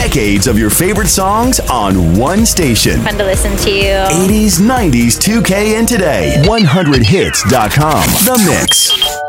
Decades of your favorite songs on one station. Fun to listen to. 80s, 90s, 2K, and today. 100hits.com. The Mix.